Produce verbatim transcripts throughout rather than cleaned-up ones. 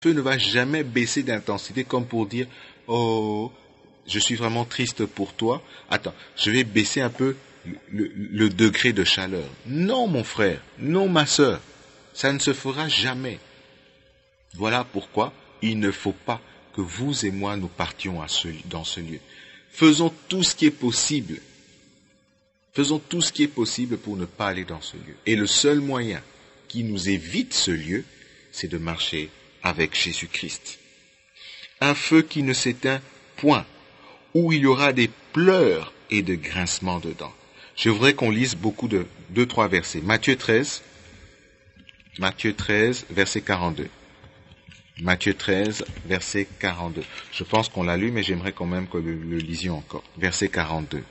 feu ne va jamais baisser d'intensité comme pour dire « Oh, je suis vraiment triste pour toi. Attends, je vais baisser un peu le, le, le degré de chaleur. » Non, mon frère, non, ma sœur, ça ne se fera jamais. Voilà pourquoi il ne faut pas que vous et moi nous partions à ce, dans ce lieu. Faisons tout ce qui est possible. Faisons tout ce qui est possible pour ne pas aller dans ce lieu. Et le seul moyen qui nous évite ce lieu, c'est de marcher avec Jésus-Christ. Un feu qui ne s'éteint point, où il y aura des pleurs et de grincements de dents. Je voudrais qu'on lise beaucoup de deux, trois versets. Matthieu treize, Matthieu treize, verset quarante-deux. Matthieu treize, verset quarante-deux. Je pense qu'on l'a lu, mais j'aimerais quand même que le, le lisions encore. Verset quarante-deux.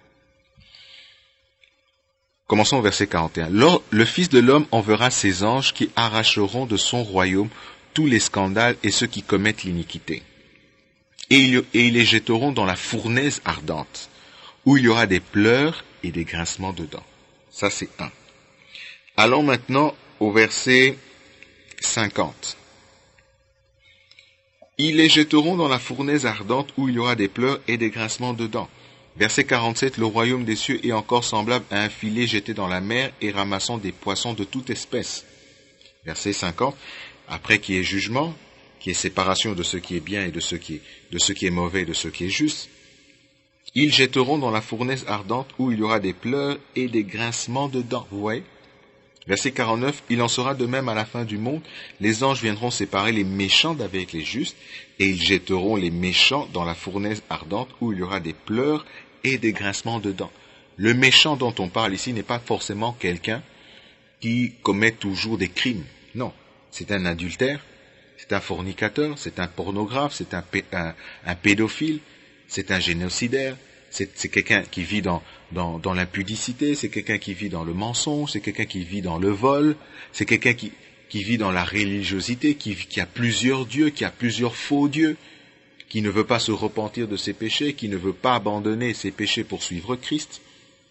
Commençons au verset quarante et un. Lors, le Fils de l'homme enverra ses anges qui arracheront de son royaume tous les scandales et ceux qui commettent l'iniquité. Et ils, et ils les jetteront dans la fournaise ardente, où il y aura des pleurs et des grincements de dents. Ça, c'est un. Allons maintenant au verset cinquante. Ils les jetteront dans la fournaise ardente, où il y aura des pleurs et des grincements de dents. Verset quarante-sept, le royaume des cieux est encore semblable à un filet jeté dans la mer et ramassant des poissons de toute espèce. Verset cinquante, après qu'il y ait jugement, qu'il y ait séparation de ce qui est bien et de ce qui est, de ce qui est mauvais et de ce qui est juste, ils jetteront dans la fournaise ardente où il y aura des pleurs et des grincements de dents. Vous voyez? Verset quarante-neuf, il en sera de même à la fin du monde. Les anges viendront séparer les méchants d'avec les justes et ils jetteront les méchants dans la fournaise ardente où il y aura des pleurs et des grincements de dents. Le méchant dont on parle ici n'est pas forcément quelqu'un qui commet toujours des crimes. Non. C'est un adultère, c'est un fornicateur, c'est un pornographe, c'est un, pé, un, un pédophile, c'est un génocidaire, c'est, c'est quelqu'un qui vit dans, dans, dans l'impudicité, c'est quelqu'un qui vit dans le mensonge, c'est quelqu'un qui vit dans le vol, c'est quelqu'un qui, qui vit dans la religiosité, qui, qui a plusieurs dieux, qui a plusieurs faux dieux, qui ne veut pas se repentir de ses péchés, qui ne veut pas abandonner ses péchés pour suivre Christ.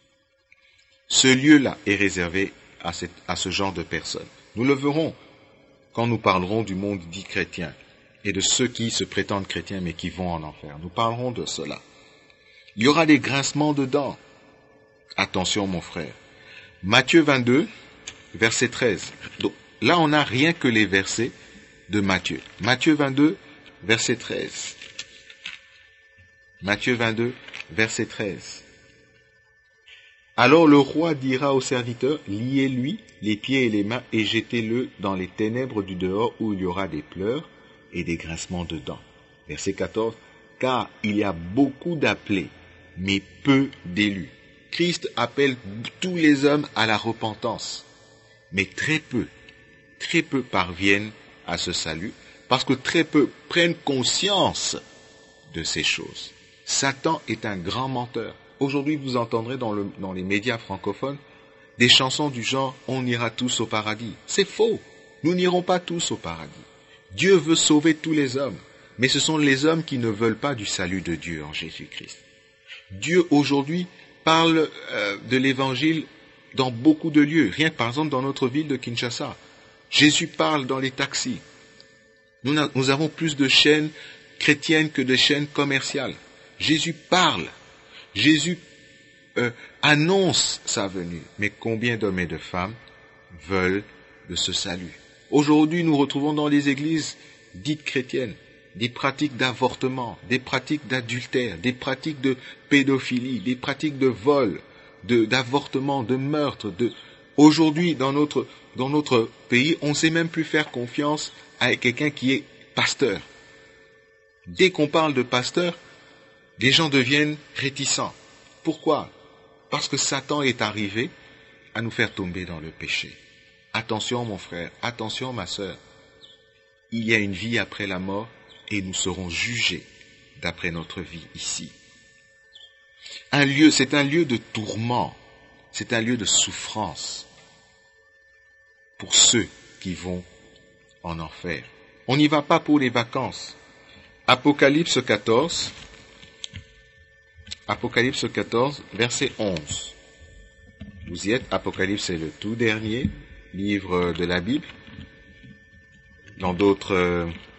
Ce lieu-là est réservé à, cette, à ce genre de personnes. Nous le verrons quand nous parlerons du monde dit chrétien et de ceux qui se prétendent chrétiens mais qui vont en enfer. Nous parlerons de cela. Il y aura des grincements de dents. Attention mon frère. Matthieu vingt-deux, verset treize. Donc, là on n'a rien que les versets de Matthieu. Matthieu vingt-deux, verset treize. Matthieu vingt-deux, verset treize. Alors le roi dira au serviteur, liez-lui les pieds et les mains et jetez-le dans les ténèbres du dehors où il y aura des pleurs et des grincements de dents. Verset quatorze. Car il y a beaucoup d'appelés, mais peu d'élus. Christ appelle tous les hommes à la repentance, mais très peu, très peu parviennent à ce salut, parce que très peu prennent conscience de ces choses. Satan est un grand menteur. Aujourd'hui, vous entendrez dans, le, dans les médias francophones des chansons du genre « On ira tous au paradis ». C'est faux. Nous n'irons pas tous au paradis. Dieu veut sauver tous les hommes, mais ce sont les hommes qui ne veulent pas du salut de Dieu en Jésus-Christ. Dieu aujourd'hui parle euh, de l'évangile dans beaucoup de lieux, rien que par exemple dans notre ville de Kinshasa. Jésus parle dans les taxis. Nous, nous avons plus de chaînes chrétiennes que de chaînes commerciales. Jésus parle. Jésus euh, annonce sa venue. Mais combien d'hommes et de femmes veulent de ce salut? Aujourd'hui, nous retrouvons dans les églises dites chrétiennes des pratiques d'avortement, des pratiques d'adultère, des pratiques de pédophilie, des pratiques de vol, de, d'avortement, de meurtre. De... Aujourd'hui, dans notre, dans notre pays, on ne sait même plus faire confiance à quelqu'un qui est pasteur. Dès qu'on parle de pasteur, les gens deviennent réticents. Pourquoi? Parce que Satan est arrivé à nous faire tomber dans le péché. Attention mon frère, attention ma sœur. Il y a une vie après la mort et nous serons jugés d'après notre vie ici. Un lieu, c'est un lieu de tourment, c'est un lieu de souffrance pour ceux qui vont en enfer. On n'y va pas pour les vacances. Apocalypse quatorze, Apocalypse quatorze, verset onze. Vous y êtes, Apocalypse c'est le tout dernier livre de la Bible. dans d'autres euh,